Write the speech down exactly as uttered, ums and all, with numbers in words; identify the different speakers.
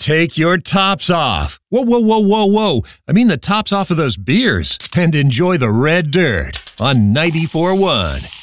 Speaker 1: Take your tops off. Whoa, whoa, whoa, whoa, whoa. I mean the tops off of those beers. And enjoy the red dirt on ninety-four point one